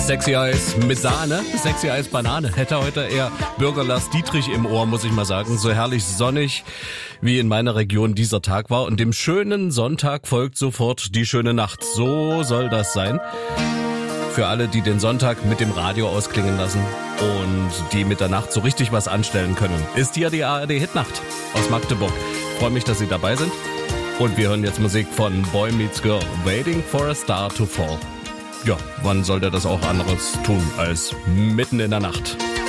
Sexy Eis mit Sahne, Sexy Eis Banane. Hätte heute eher Bürger Lars Dietrich im Ohr, muss ich mal sagen. So herrlich sonnig, wie in meiner Region dieser Tag war. Und dem schönen Sonntag folgt sofort die schöne Nacht. So soll das sein. Für alle, die den Sonntag mit dem Radio ausklingen lassen und die mit der Nacht so richtig was anstellen können, ist hier die ARD Hitnacht aus Magdeburg. Ich freue mich, dass Sie dabei sind. Und wir hören jetzt Musik von Boy Meets Girl, Waiting for a Star to Fall. Ja, wann soll der das auch anderes tun als mitten in der Nacht?